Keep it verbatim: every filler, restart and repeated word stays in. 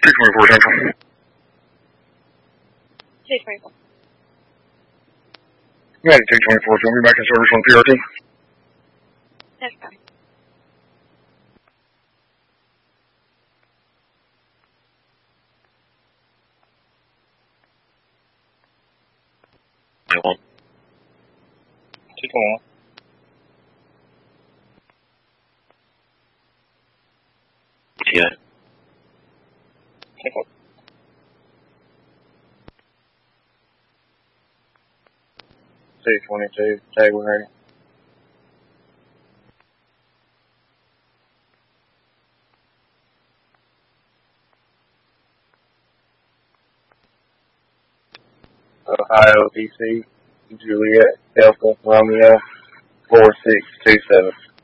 two twenty-four Central. two twenty-four. Yeah, two twenty-four, so we'll be back in service on P R T. That's fine. twenty-one. two twenty-one. T I. ten-four. two twenty-two, tag one ready. Ohio, D C, Juliet, Delta, Romeo, four six two seven.